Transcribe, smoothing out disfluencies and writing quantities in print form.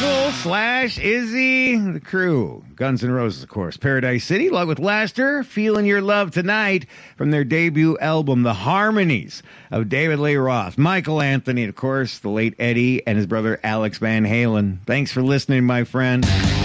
Axl/Izzy, the crew, Guns N' Roses, of course, Paradise City, along with Lester, Feeling Your Love Tonight, from their debut album, The Harmonies of David Lee Roth, Michael Anthony, of course, the late Eddie, and his brother Alex Van Halen. Thanks for listening, my friend.